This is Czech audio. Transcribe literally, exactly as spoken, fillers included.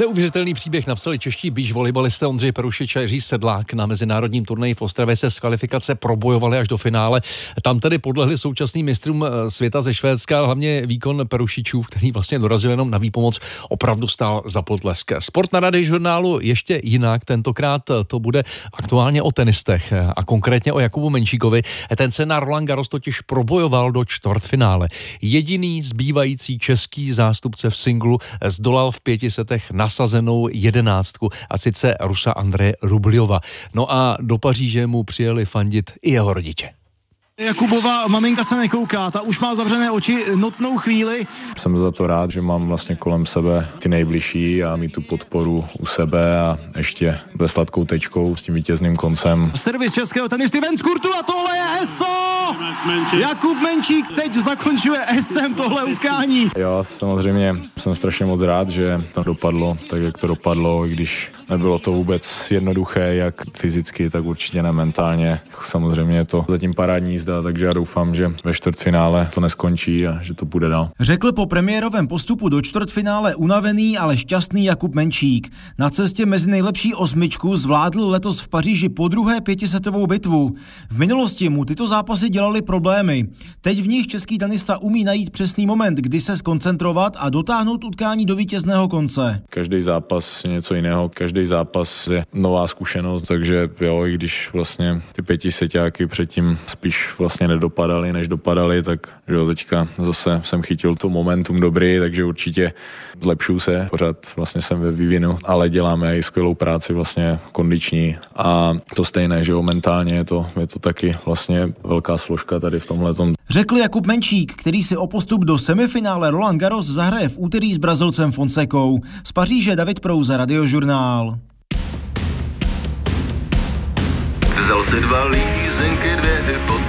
Neuvěřitelný příběh napsali čeští beach volejbalisté Ondřej Perušič a Jiří Sedlák. Na mezinárodním turnaji v Ostravě se z kvalifikace probojovali až do finále. Tam tedy podlehli současným mistrům světa ze Švédska, hlavně výkon Perušičů, který vlastně dorazil jenom na výpomoc, opravdu stál za potlesk. Sport na Radiožurnálu ještě jinak, tentokrát to bude aktuálně o tenistech a konkrétně o Jakubu Menčíkovi. Ten se na Roland Garros totiž probojoval do čtvrtfinále. Jediný zbývající český zástupce v singlu zdolal v pěti setech nasazenou jedenáctku, a sice Rusa Andreje Rubljova. No a do Paříže mu přijeli fandit i jeho rodiče. Jakubova maminka se nekouká, ta už má zavřené oči notnou chvíli. Jsem za to rád, že mám vlastně kolem sebe ty nejbližší a mít tu podporu u sebe a ještě ve sladkou tečkou s tím vítězným koncem. Servis českého tenisty ven z kurtu a tohle je eso! Jakub Menčík teď zakončuje esem tohle utkání. Jo, samozřejmě jsem strašně moc rád, že to dopadlo tak, jak to dopadlo, i když nebylo to vůbec jednoduché, jak fyzicky, tak určitě ne mentálně. Samozřejmě je to zatím parádní jízda, takže já doufám, že ve čtvrtfinále to neskončí a že to půjde dál. Řekl po premiérovém postupu do čtvrtfinále unavený, ale šťastný Jakub Menčík. Na cestě mezi nejlepší osmičku zvládl letos v Paříži podruhé pětisetovou bitvu. V minulosti mu tyto zápasy dělaly problémy. Teď v nich český tenista umí najít přesný moment, kdy se skoncentrovat a dotáhnout utkání do vítězného konce. Každý zápas je něco jiného, každý zápas je nová zkušenost, takže jo, i když vlastně ty pětiseťáky předtím spíš vlastně nedopadaly, než dopadaly, tak jo, teďka zase jsem chytil to momentum dobrý, takže určitě zlepšuju se, pořád vlastně jsem ve vývinu, ale děláme i skvělou práci vlastně kondiční a to stejné, že jo, mentálně je to, je to taky vlastně velká složka tady v tomhletom. Řekl Jakub Menčík, který si o postup do semifinále Roland Garros zahraje v úterý s Brazilcem Fonsecou. Z Paříže David Prouza, Radiožurnál. Vzal si dva lízenky, dvě hypotéky.